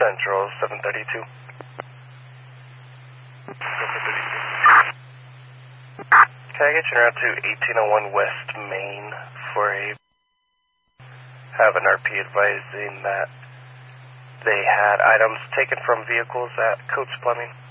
Central 732. Can I get you out to 1801 West Main for a have an RP advising that they had items taken from vehicles at Coates Plumbing?